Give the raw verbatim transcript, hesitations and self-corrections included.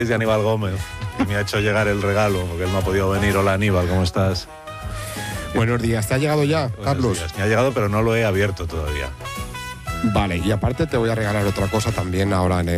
Es de Aníbal Gómez, y me ha hecho llegar el regalo, porque él no ha podido venir. Hola Aníbal, ¿cómo estás? Buenos días, ¿te ha llegado ya, Buenos Carlos? días. Me ha llegado, pero no lo he abierto todavía. Vale, y aparte te voy a regalar otra cosa también ahora en el